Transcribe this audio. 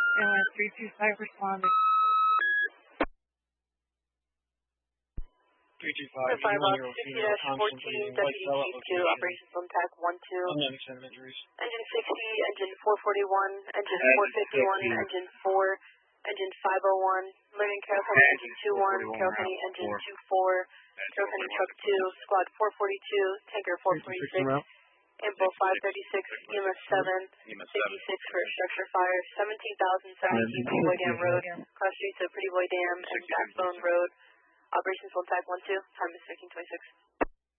Airline 325 responding. 325, Union 50-14, Deputy Chief to Operations on TAC 12. Unknown extent of injuries. Engine 60, Engine 441, Engine 451, Engine 4, Engine 501, Living Carroll County Engine 21, Carroll County Engine 24, Carroll County Truck 2, Squad 442, Tanker 446, Ample 536, EMS 7, 56 for structure fire, 17,017 Pretty Boy Dam Road, cross streets of Pretty Boy Dam and Backbone Road. Operations on TAC 12, time is 15:26.